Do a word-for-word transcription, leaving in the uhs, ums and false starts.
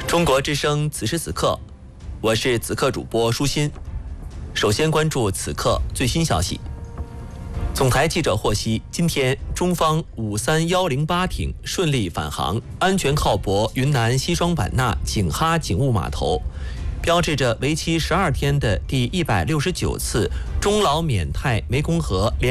中国之声此时此刻，我是此刻主播舒心。首先关注此刻最新消息。总台记者获悉，今天中方五三一零八艇顺利返航，安全靠泊云南西双版纳景哈警务码头，标志着为期十二天的第一百六十九次中老缅泰湄公河联